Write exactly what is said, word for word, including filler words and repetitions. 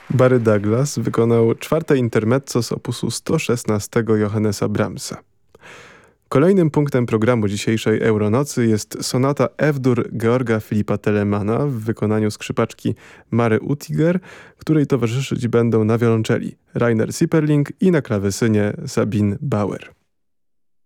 Barry Douglas wykonał czwarte intermezzo z opusu sto szesnastego Johannesa Brahmsa. Kolejnym punktem programu dzisiejszej Euronocy jest sonata F-dur Georga Filipa Telemana w wykonaniu skrzypaczki Mary Utiger, której towarzyszyć będą na wiolonczeli Rainer Sieperling i na klawesynie Sabine Bauer.